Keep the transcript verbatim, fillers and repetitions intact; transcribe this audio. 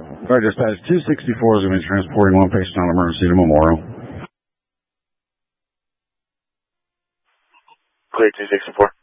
All right, dispatch two sixty-four is going to be transporting one patient on emergency to Memorial. Clear two sixty-four.